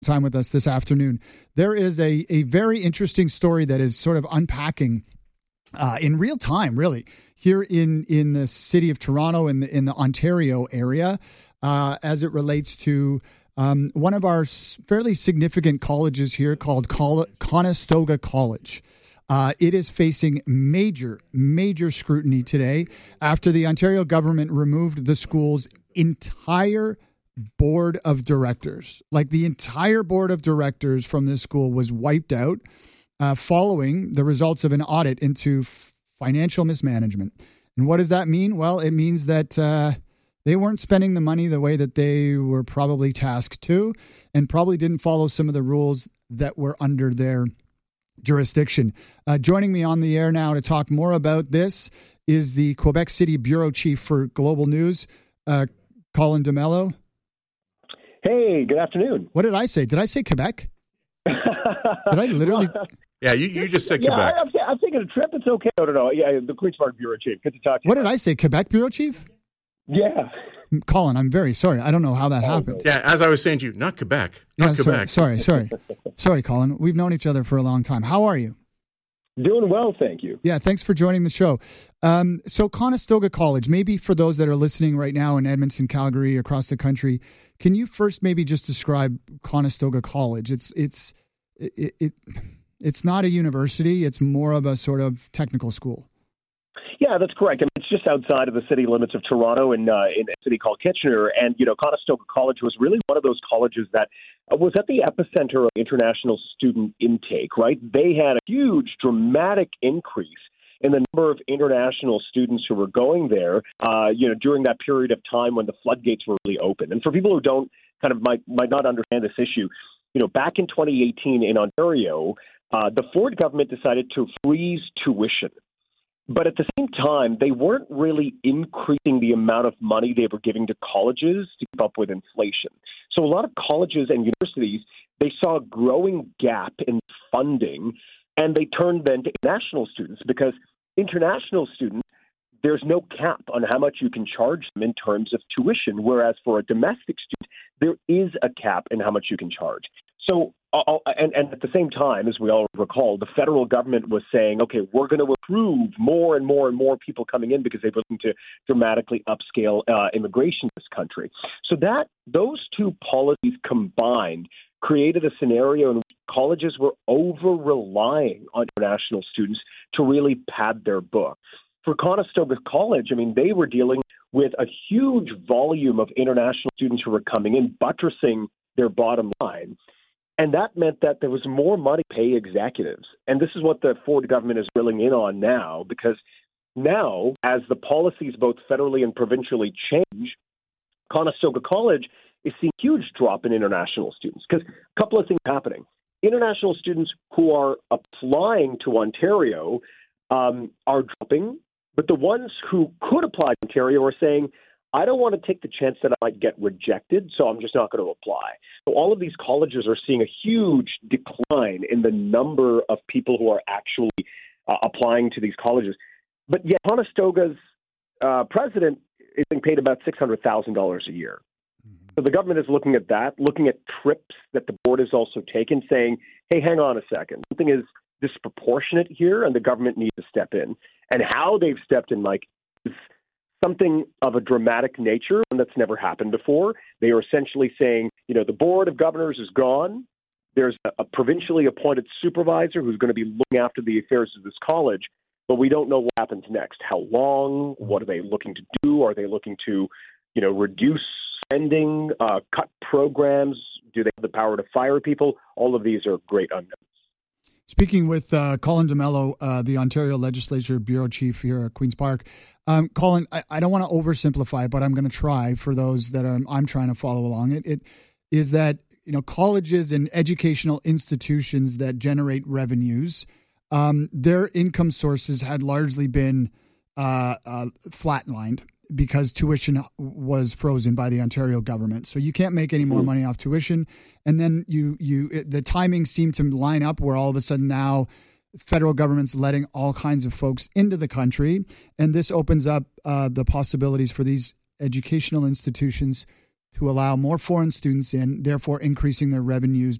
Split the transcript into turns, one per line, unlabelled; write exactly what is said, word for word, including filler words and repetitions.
time with us this afternoon. There is a, a very interesting story that is sort of unpacking uh, in real time, really, here in, in the city of Toronto, in the, in the Ontario area, uh, as it relates to um, one of our fairly significant colleges here called Col- Conestoga College. Uh, it is facing major, major scrutiny today after the Ontario government removed the school's entire board of directors. Like the entire board of directors from this school was wiped out uh, following the results of an audit into f- financial mismanagement. And what does that mean? Well, it means that uh, they weren't spending the money the way that they were probably tasked to, and probably didn't follow some of the rules that were under their jurisdiction. Uh, joining me on the air now to talk more about this is the Quebec City Bureau Chief for Global News, uh, Colin D'Mello.
Hey, good afternoon.
What did I say? Did I say Quebec? Did I literally?
Yeah, you, you just said
yeah,
Quebec.
I, I'm, I'm taking a trip. It's okay. No, no, no. Yeah, the Queen's Park Bureau Chief. Good to talk to you.
What did I say? Quebec Bureau Chief?
Yeah.
Colin, I'm very sorry. I don't know how that
oh,
happened.
Yeah, as I was saying to you, not Quebec. Not
yeah,
Quebec.
Sorry, sorry, sorry. Sorry, Colin. We've known each other for a long time. How are you?
Doing well, thank you.
Yeah, thanks for joining the show. Um, so Conestoga College, maybe for those that are listening right now in Edmonton, Calgary, across the country, can you first maybe just describe Conestoga College? It's it's it, it it's not a university. It's more of a sort of technical school.
Yeah, that's correct. I mean, it's just outside of the city limits of Toronto in, uh, in a city called Kitchener. And, you know, Conestoga College was really one of those colleges that was at the epicenter of international student intake, right? They had a huge, dramatic increase in the number of international students who were going there, uh, you know, during that period of time when the floodgates were really open. And for people who don't kind of might, might not understand this issue, you know, back in twenty eighteen in Ontario, uh, the Ford government decided to freeze tuition. But at the same time, they weren't really increasing the amount of money they were giving to colleges to keep up with inflation. So a lot of colleges and universities, they saw a growing gap in funding, and they turned then to international students because international students, there's no cap on how much you can charge them in terms of tuition, whereas for a domestic student, there is a cap in how much you can charge. So, uh, and, and at the same time, as we all recall, the federal government was saying, okay, we're going to approve more and more and more people coming in because they were looking to dramatically upscale uh, immigration in this country. So that those two policies combined created a scenario in which colleges were over-relying on international students to really pad their book. For Conestoga College, I mean, they were dealing with a huge volume of international students who were coming in, buttressing their bottom line. And that meant that there was more money to pay executives. And this is what the Ford government is drilling in on now, because now, as the policies both federally and provincially change, Conestoga College is seeing a huge drop in international students. Because a couple of things are happening. International students who are applying to Ontario um, are dropping, but the ones who could apply to Ontario are saying, I don't want to take the chance that I might get rejected, so I'm just not going to apply. So all of these colleges are seeing a huge decline in the number of people who are actually uh, applying to these colleges. But yet Conestoga's uh, president is being paid about six hundred thousand dollars a year. Mm-hmm. So the government is looking at that, looking at trips that the board has also taken, saying, hey, hang on a second. Something is disproportionate here, and the government needs to step in. And how they've stepped in, Mike, is something of a dramatic nature, and that's never happened before. They are essentially saying, you know, the board of governors is gone. There's a, a provincially appointed supervisor who's going to be looking after the affairs of this college, but we don't know what happens next. How long? What are they looking to do? Are they looking to, you know, reduce spending, uh, cut programs? Do they have the power to fire people? All of these are great unknowns.
Speaking with uh, Colin D'Mello, uh, the Ontario Legislature Bureau Chief here at Queen's Park. Um, Colin, I, I don't want to oversimplify, but I'm going to try for those that are, I'm trying to follow along. It, it is that, you know, colleges and educational institutions that generate revenues, um, their income sources had largely been uh, uh, flatlined because tuition was frozen by the Ontario government. So you can't make any more money off tuition. And then you, you, it, the timing seemed to line up where all of a sudden now federal government's letting all kinds of folks into the country. And this opens up uh, the possibilities for these educational institutions to allow more foreign students in, therefore increasing their revenues